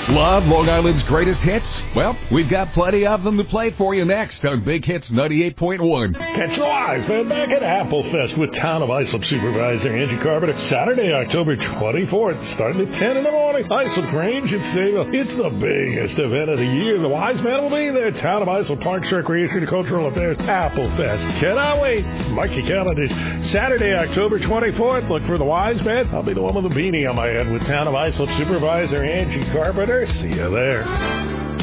Love Long Island's greatest hits? Well, we've got plenty of them to play for you next on Big Hits 98.1. Catch the Wise Man back at Applefest with Town of Islip Supervisor Angie Carpenter Saturday, October 24th, starting at 10 in the morning. Islip Grange and Stable. It's the biggest event of the year. The Wise Man will be there. Town of Islip Parks, Recreation, and Cultural Affairs, Applefest. Cannot wait. Mark your calendars. Saturday, October 24th. Look for the Wise Man. I'll be the one with the beanie on my head with Town of Islip Supervisor Angie Carpenter. See you there.